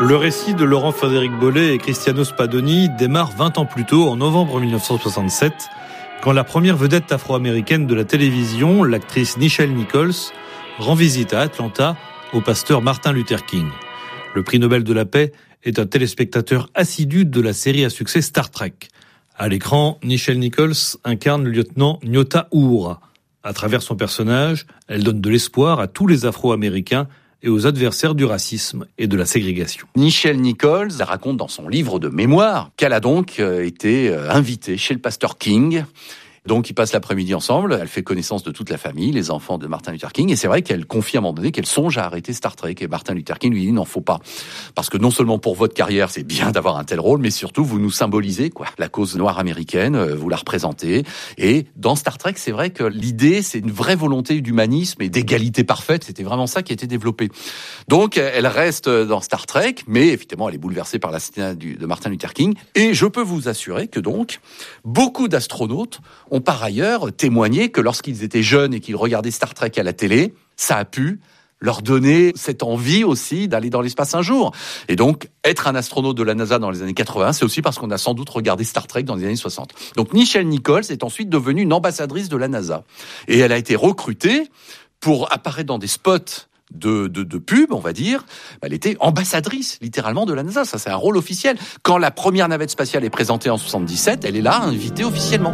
Le récit de Laurent-Frédéric Bollée et Cristiano Spadoni démarre 20 ans plus tôt, en novembre 1967, quand la première vedette afro-américaine de la télévision, l'actrice Nichelle Nichols, rend visite à Atlanta au pasteur Martin Luther King. Le prix Nobel de la paix est un téléspectateur assidu de la série à succès Star Trek. À l'écran, Nichelle Nichols incarne le lieutenant Nyota Uhura. À travers son personnage, elle donne de l'espoir à tous les Afro-Américains et aux adversaires du racisme et de la ségrégation. Nichelle Nichols raconte dans son livre de mémoire qu'elle a donc été invitée chez le pasteur King. Donc, ils passent l'après-midi ensemble. Elle fait connaissance de toute la famille, les enfants de Martin Luther King. Et c'est vrai qu'elle confie à un moment donné qu'elle songe à arrêter Star Trek. Et Martin Luther King lui dit non, faut pas. Parce que non seulement pour votre carrière, c'est bien d'avoir un tel rôle, mais surtout, vous nous symbolisez, quoi. La cause noire américaine, vous la représentez. Et dans Star Trek, c'est vrai que l'idée, c'est une vraie volonté d'humanisme et d'égalité parfaite. C'était vraiment ça qui a été développé. Donc, elle reste dans Star Trek, mais effectivement, elle est bouleversée par l'assassinat de Martin Luther King. Et je peux vous assurer que donc, beaucoup d'astronautes ont par ailleurs témoigné que lorsqu'ils étaient jeunes et qu'ils regardaient Star Trek à la télé, ça a pu leur donner cette envie aussi d'aller dans l'espace un jour. Et donc, être un astronaute de la NASA dans les années 80, c'est aussi parce qu'on a sans doute regardé Star Trek dans les années 60. Donc, Nichelle Nichols est ensuite devenue une ambassadrice de la NASA. Et elle a été recrutée pour apparaître dans des spots de pub, on va dire. Elle était ambassadrice, littéralement, de la NASA. Ça, c'est un rôle officiel. Quand la première navette spatiale est présentée en 77, elle est là, invitée officiellement.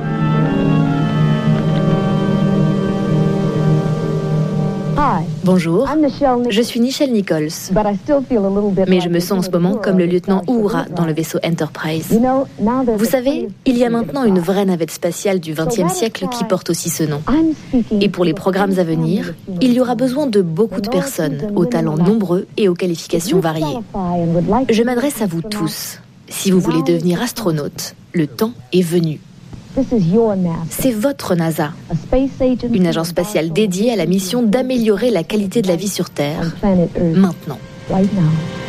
Bonjour, je suis Nichelle Nichols, mais je me sens en ce moment comme le lieutenant Uhura dans le vaisseau Enterprise. Vous savez, il y a maintenant une vraie navette spatiale du XXe siècle qui porte aussi ce nom. Et pour les programmes à venir, il y aura besoin de beaucoup de personnes, aux talents nombreux et aux qualifications variées. Je m'adresse à vous tous. Si vous voulez devenir astronaute, le temps est venu. C'est votre NASA, une agence spatiale dédiée à la mission d'améliorer la qualité de la vie sur Terre, maintenant.